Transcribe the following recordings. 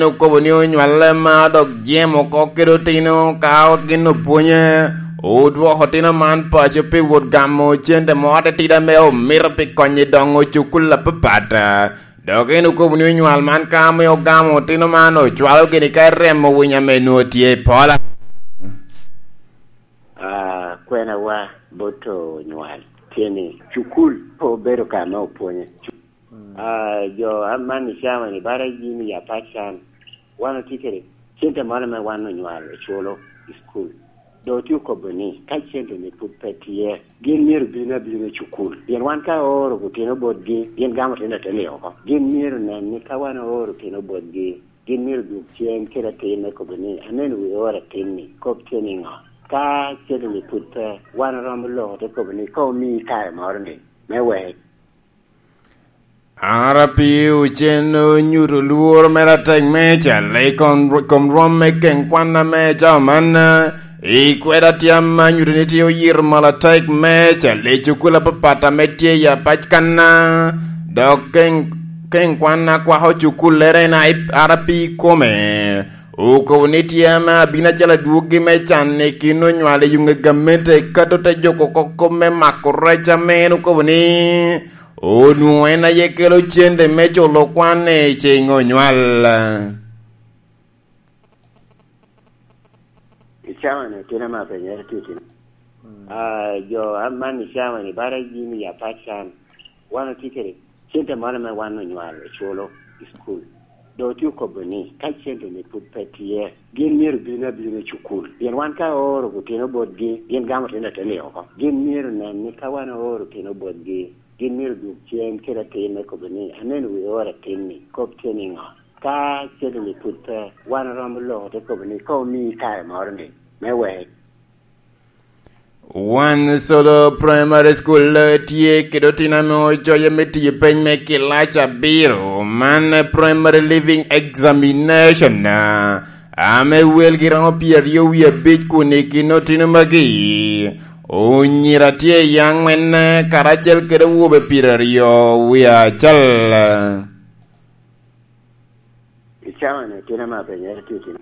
no ko ni nyual ma dok jemo ko kerotino ka gino punya o dwo hotina man pa pe wod gamo chende mo ate tida me o mir pe konyi dongo chukula pepata dok eno ko ni nyual man ka me o gamo tino man o chwalo gini ka remo winya me no tie pola kwena wa boto nyual tieni chukul po bero ka no punya yo amani chama ni bara jini ya pachan wana tikere chente mala me wana nyual cholo school do tu ko boni ka chente ni pupetie gen mir bina chukul yen wan ka oro ko tino bodgi yen gamo tena tele ko gen mir na ni ka wana oro tino bodgi gen mir du chen kera tene ko boni anen wi ora teni ko teni nga ka chente ni putte wana ramlo to ko boni ko mi ka marne me we Arapi ucheno nyuru luor mera teng mecha le kom rom me ken kwana mecha mana ikweda tiama nyuru nitio yir mala tek mecha le chukula papata metie ya pachkana dok ken kwana kwa ho chukulere na arapi kome uko nitiama bina chala duogi mecha ne kino nywale yunga gamete kato te joko kokome makorecha menu ko ni o nuena yekelo chende mecho lo kwane chengo nywala chama ne tena ma penye titi yo amani chama ni bara jini ya pachan wana tikere chende mala me wana nywala cholo school do tu ko boni ka chende ne pupetie gen mir bina chukul yen wan ka oro ko teno bodgi yen gamo tena tele ko gen mir na ni ka wana oro teno bodgi gen mir du chen kera tene ko boni anen wi ora teni ko teni nga ka chende ne putte wana ramlo to ko boni ko mi ka marne me we One solo primary school tie kedotina mo joye meti pen me kilacha biro man primary living examination na ame wel girano pier yo wi bit kuniki notino magi onyira tie yang men karachel kedo wo be pier yo wi achal ichama ne tena ma penye titi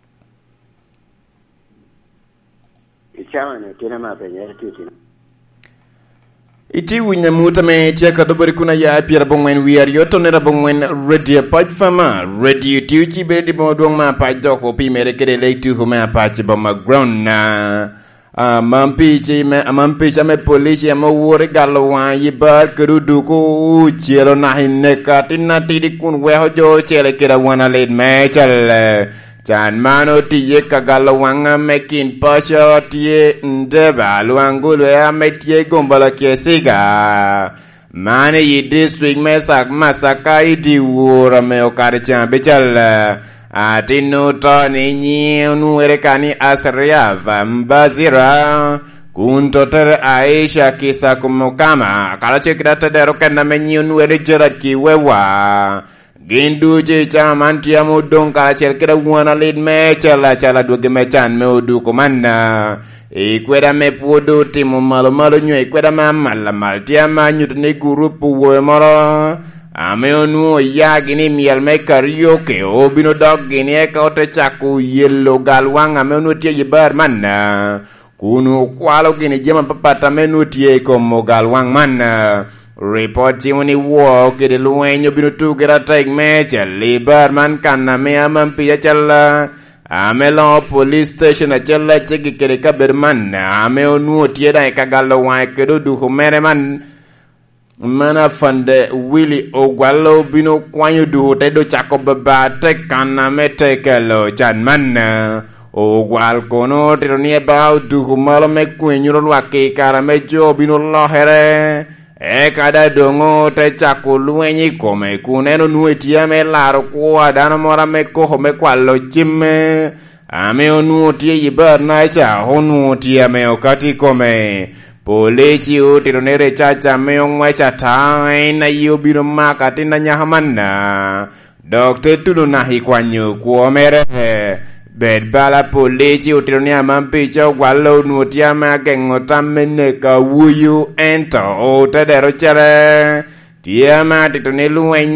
iti winya muta me tia kadobari kuna ya pira bongwen wiario tonera bongwen radio paj fama radio tiuchi bedi bodong ma pajoko pi mere kede leitu huma pachi boma ground na mampichi me polisi ya mawore galwa yibar kerudu ko chelo na hineka tinati dikun weho jo chele keda wana lead me chale Chan mano tiye kagalawanga mekin pasha tiye ndeba luangulu ya metie gombala kiesiga mane yi district mesak masaka idi wura me okari chambe chala ati nuto ni nyi unuerekani asriava mbazira kuntotere Aisha kisa kumukama kalache kidata dero kenda menyi unuere jerat kiwewa Gindu je chaman tia mudong kala chel keda wana lead me chala duge me chan me udu komanda ikweda me pudu timu malo nywe ikweda ma mal tia ma nyut ne gurupu we moro ame onu ya gini miel me karaoke obino dog gini e ka ote chaku yellow galwang ame onu tia yibar manna kunu kwalo gini jema papata menu tia komo galwang manna Report jiwani wo kede luenyo binutu kera taik mecha libar man kana me amampi achala amelo police station achala cheki kede kaberman ame onu tieda ikagalo wa kedo duho mere man mana fande Willy Ogwalo bino kwanyo duho tedo chako babate kana me tekelo chan man Ogwal kono tironie bao duho malo me kwenyuro wake kara me jo bino lohere kada dongo te chakulu enyi kome kuneno nuetia me laro kwa dana mora me koho me kwalo chime ame onuotie yibar naisha honuotia me okati kome polechi utironere chacha me ongwaisha tai na yobiro makati na nyahamana Dr. Tulu nahi kwanyo kuomere bed bala polechi utironia mampicha walo nuotia me agengo tamene ka wuyu ento o tedero chere tia ma titonelu